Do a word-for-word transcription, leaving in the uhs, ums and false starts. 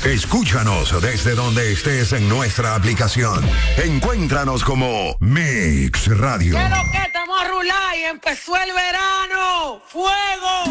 Escúchanos desde donde estés en nuestra aplicación. Encuéntranos como Mix Radio. ¿Qué es lo que estamos a rular y empezó el verano? ¡Fuego!